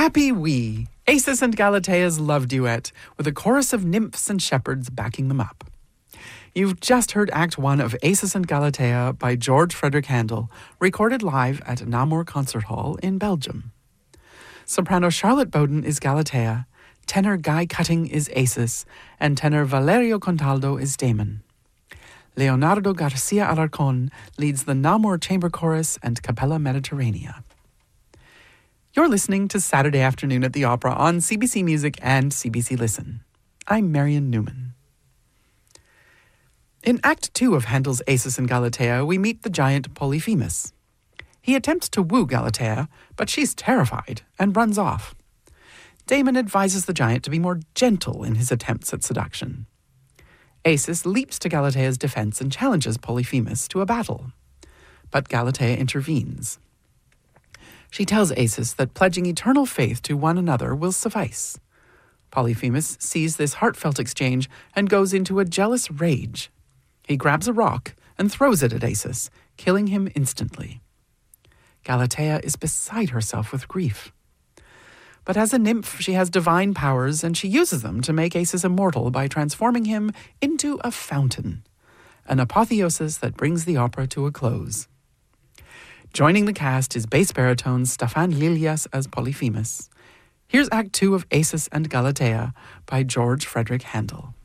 Happy we, Acis and Galatea's love duet, with a chorus of nymphs and shepherds backing them up. You've just heard Act 1 of Acis and Galatea by George Frederick Handel, recorded live at Namur Concert Hall in Belgium. Soprano Charlotte Bowden is Galatea, tenor Guy Cutting is Acis, and tenor Valerio Contaldo is Damon. Leonardo Garcia Alarcón leads the Namur Chamber Chorus and Capella Mediterranea. You're listening to Saturday Afternoon at the Opera on CBC Music and CBC Listen. I'm Marion Newman. In Act 2 of Handel's Acis and Galatea, we meet the giant Polyphemus. He attempts to woo Galatea, but she's terrified and runs off. Damon advises the giant to be more gentle in his attempts at seduction. Acis leaps to Galatea's defense and challenges Polyphemus to a battle. But Galatea intervenes. She tells Acis that pledging eternal faith to one another will suffice. Polyphemus sees this heartfelt exchange and goes into a jealous rage. He grabs a rock and throws it at Acis, killing him instantly. Galatea is beside herself with grief. But as a nymph, she has divine powers, and she uses them to make Acis immortal by transforming him into a fountain, an apotheosis that brings the opera to a close. Joining the cast is bass baritone Stefan Lilias as Polyphemus. Here's Act 2 of Acis and Galatea by George Frederick Handel.